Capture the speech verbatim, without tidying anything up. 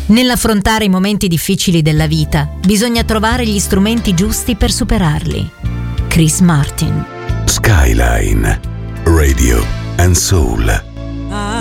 Nell'affrontare i momenti difficili della vita, bisogna trovare gli strumenti giusti per superarli. Chris Martin. Skyline Radio and Soul.